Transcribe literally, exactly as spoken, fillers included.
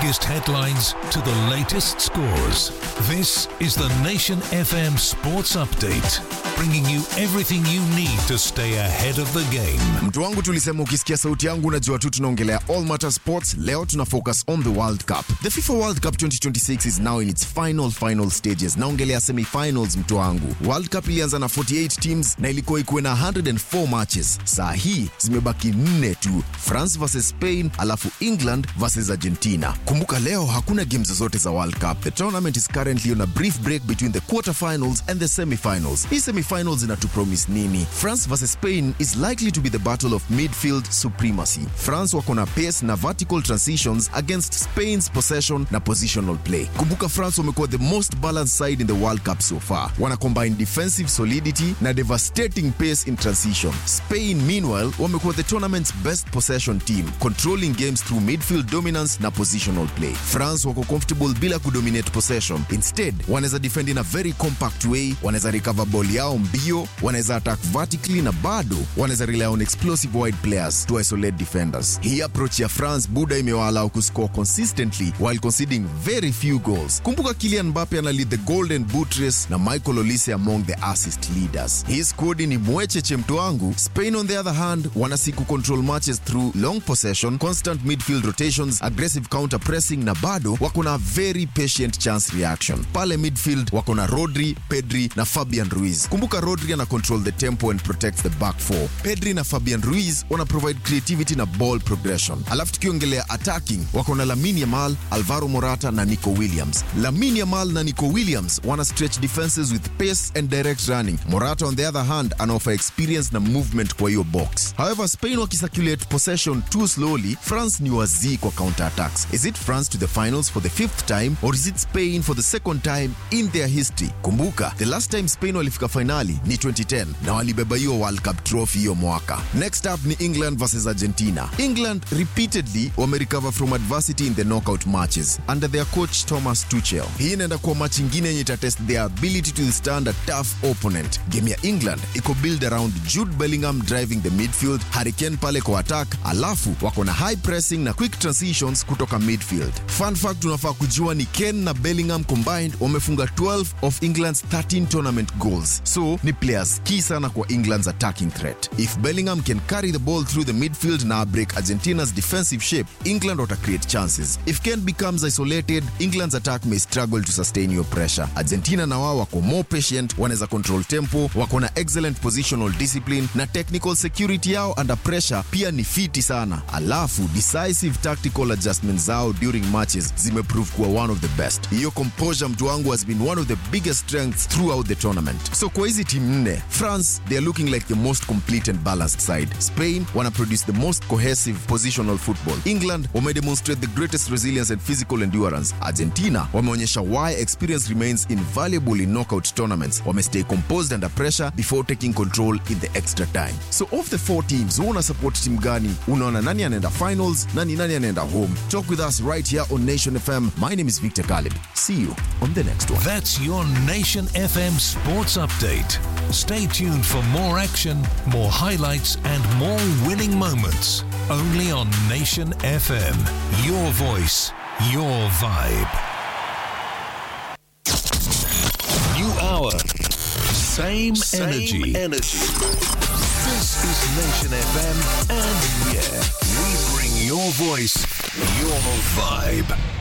biggest headlines to the latest scores. This is the Nation F M Sports Update, bringing you everything you need to stay ahead of the game. Mtu wangu tulisema ukisikia sauti yangu unajua tu tunaongelea All Matter Sports. Leo tuna focus on the World Cup. The FIFA World Cup twenty twenty-six is now in its final final stages. Naongelea semi-finals mtu wangu. World Cup ilianza na forty-eight teams na ilikuwa ikuwe na one hundred four matches. Saa hii zimebaki nne tu. France versus Spain, alafu England versus Argentina. Kumbuka leo hakuna games zote za World Cup. The tournament is currently on a brief break between the quarterfinals and the semi-finals. Hii semi-finals inatu promise nini? France versus Spain is likely to be the battle of midfield supremacy. France wako na pace na vertical transitions against Spain's possession na positional play. Kumbuka France wamekuwa the most balanced side in the World Cup so far. Wana combine defensive solidity na devastating pace in transition. Spain meanwhile wamekuwa the tournament's best possession team, controlling games through midfield dominance na positional play. France wako comfortable bila kudominate possession. Instead, wanaweza defend in a very compact way, wanaweza recover ball yao mbio, wanaweza attack vertically na bado wanaweza rely on explosive wide players to isolate defenders. Hii approach ya France buda imewaallow kuscore consistently while conceding very few goals. Kumbuka Kylian Mbappe ana lead the Golden Boot race na Michael Olise among the assist leaders. Hii squad ni mwecheche mtu wangu. Spain on the other hand wanasiku control matches through long possession, constant midfield rotations, aggressive counter pressing na bado wako na very patient chance reaction. Pale midfield wako na Rodri, Pedri na Fabian Ruiz. Kumbuka Rodri ana control the tempo and protects the back four. Pedri na Fabian Ruiz wana provide creativity na ball progression. Alafu tukiongelea attacking wako na Lamine Yamal, Alvaro Morata na Nico Williams. Lamine Yamal na Nico Williams wana stretch defenses with pace and direct running. Morata on the other hand ana offer experience na movement kwa hiyo box. However, Spain wakisacculate possession too slowly, France ni wazii kwa counter attacks. Is it France to the finals for the fifth time or is it Spain for the second time in their history? Kumbuka, the last time Spain walifika finali ni twenty ten na walibeba hiyo World Cup trophy hiyo mwaka. Next up ni England versus Argentina. England repeatedly wamerecover from adversity in the knockout matches under their coach Thomas Tuchel. Hii inaenda kwa match ingine yenye itatest their ability to withstand a tough opponent. Game ya England iko build around Jude Bellingham driving the midfield, Harry Kane pale kwa attack, alafu wako na high pressing na quick transitions kutoka midfield. Fun fact tunafaa kujua ni Kane na Bellingham combined wamefunga twelve of England's thirteen tournament goals. So ni players key sana kwa England's attacking threat. If Bellingham can carry the ball through the midfield na break Argentina's defensive shape, England ought to create chances. If Kane becomes isolated, England's attack may struggle to sustain your pressure. Argentina na wao wako more patient, wanaweza control tempo, wako na excellent positional discipline na technical security yao under pressure pia ni fiti sana. Alafu decisive tactical adjustments zao during matches zimeprove kuwa one of the best. Hiyo composure mtu wangu has been one of the biggest strengths throughout the tournament. So kwa hizi team nne, France they are looking like the most complete and balanced side. Spain wana produce the most cohesive positional football. England wame demonstrate the greatest resilience and physical endurance. Argentina wameonyesha why experience remains invaluable in knockout tournaments. Wame stay composed under pressure before taking control in the extra time. So of the four teams, una support team gani? Unaona nani anaenda finals, nani nani anaenda home? Talk with us right here on Nation F M. My name is Victor Kalib. See you on the next one. That's your Nation F M Sports Update. Stay tuned for more action, more highlights, and more winning moments. Only on Nation F M. Your voice, your vibe. New hour. Same, Same energy. energy. This is Nation F M, and yeah, we bring your voice, your vibe.